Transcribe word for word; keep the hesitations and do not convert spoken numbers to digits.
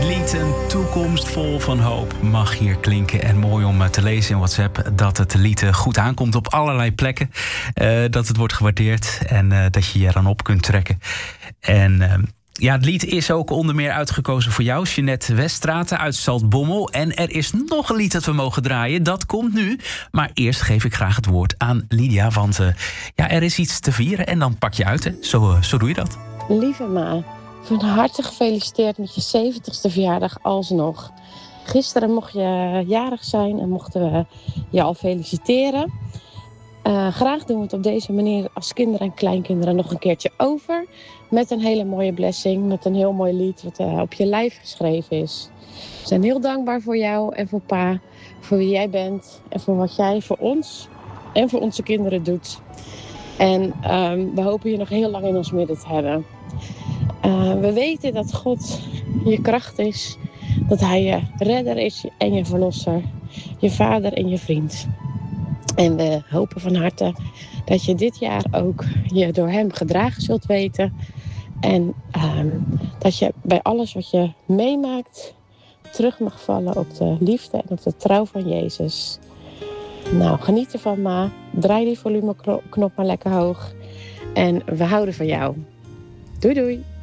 lied Een toekomst vol van hoop mag hier klinken. En mooi om te lezen in WhatsApp dat het lied goed aankomt op allerlei plekken. Uh, dat het wordt gewaardeerd en uh, dat je je er aan op kunt trekken. En uh, ja, het lied is ook onder meer uitgekozen voor jou, Jeanette Weststraten uit Zaltbommel. En er is nog een lied dat we mogen draaien. Dat komt nu. Maar eerst geef ik graag het woord aan Lydia. Want uh, ja, er is iets te vieren en dan pak je uit. Hè? Zo, uh, zo doe je dat. Lieve Ma, van harte gefeliciteerd met je zeventigste verjaardag alsnog. Gisteren mocht je jarig zijn en mochten we je al feliciteren. Uh, graag doen we het op deze manier als kinderen en kleinkinderen nog een keertje over. Met een hele mooie blessing, met een heel mooi lied wat uh, op je lijf geschreven is. We zijn heel dankbaar voor jou en voor pa, voor wie jij bent en voor wat jij voor ons en voor onze kinderen doet. En um, we hopen je nog heel lang in ons midden te hebben. Uh, we weten dat God je kracht is, dat hij je redder is en je verlosser, je vader en je vriend. En we hopen van harte dat je dit jaar ook je door hem gedragen zult weten. En um, dat je bij alles wat je meemaakt terug mag vallen op de liefde en op de trouw van Jezus. Nou, geniet ervan, Ma. Draai die volumeknop maar lekker hoog. En we houden van jou. Doei doei.